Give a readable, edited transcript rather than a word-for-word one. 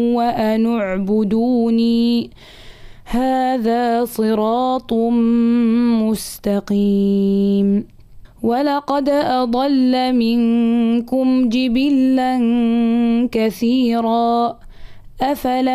وأن اعبدوني هذا صراط مستقيم ولقد أضل منكم جبلا كثيرا أفلم